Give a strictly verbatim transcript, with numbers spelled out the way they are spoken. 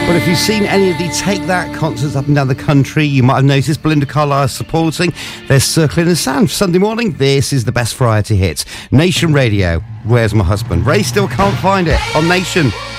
Well, if you've seen any of the Take That concerts up and down the country, you might have noticed Belinda Carlisle supporting their Circling the Sand. Sunday morning, this is the best variety hits. Nation Radio, Where's My Husband? Ray still can't find it on Nation.